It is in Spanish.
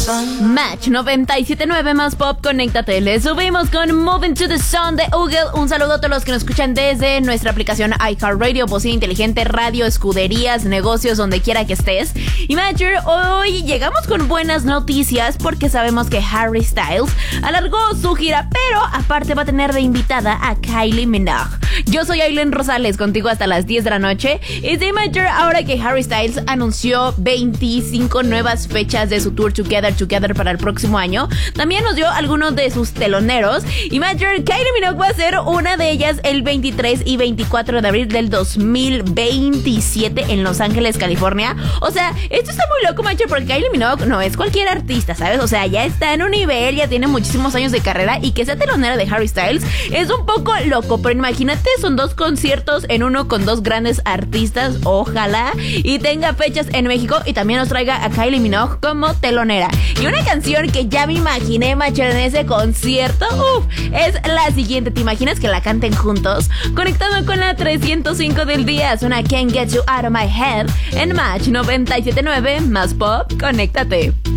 Match 97.9 más pop, conéctate. Le subimos con Moving to the Sun de Google. Un saludo a todos los que nos escuchan desde nuestra aplicación iHeartRadio, bocina inteligente, radio, escuderías, negocios, donde quiera que estés. Y Matcher, hoy llegamos con buenas noticias porque sabemos que Harry Styles alargó su gira, pero aparte va a tener de invitada a Kylie Minogue. Yo soy Aileen Rosales, contigo hasta las 10 de la noche. Y sí, Matcher, ahora que Harry Styles anunció 25 nuevas fechas de su tour Together para el próximo año, también nos dio algunos de sus teloneros. Y Matcher, Kylie Minogue va a ser una de ellas el 23 y 24 de abril del 2027 en Los Ángeles, California. O sea, esto está muy loco, Matcher, porque Kylie Minogue no es cualquier artista, ¿sabes? O sea, ya está en un nivel, ya tiene muchísimos años de carrera, y que sea telonera de Harry Styles es un poco loco, pero imagínate, son 2 conciertos en uno con 2 grandes artistas. Ojalá y tenga fechas en México y también nos traiga a Kylie Minogue como telonera. Y una canción que ya me imaginé, Matcher, en ese concierto, es la siguiente. ¿Te imaginas que la canten juntos? Conectado con la 305 del día, suena Can't Get You Out of My Head en Match 97.9 más pop, conéctate.